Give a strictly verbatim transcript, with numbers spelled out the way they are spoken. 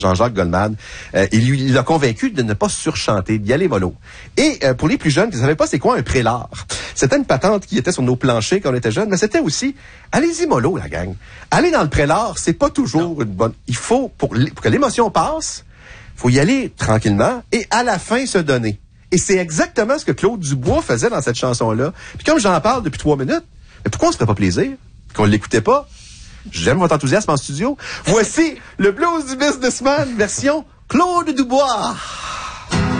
Jean-Jacques Goldman, euh, il lui il l'a convaincu de ne pas surchanter, d'y aller mollo. Et euh, pour les plus jeunes qui ne savaient pas c'est quoi un prélard, c'était une patente qui était sur nos planchers quand on était jeunes, mais c'était aussi, allez-y mollo la gang. Aller dans le prélard, c'est pas toujours non. une bonne... Il faut, pour, pour que l'émotion passe, faut y aller tranquillement et à la fin se donner. Et c'est exactement ce que Claude Dubois faisait dans cette chanson-là. Puis comme j'en parle depuis trois minutes, mais pourquoi on se ferait pas plaisir? Qu'on l'écoutait pas? J'aime votre enthousiasme en studio. Voici le blues du businessman version Claude Dubois.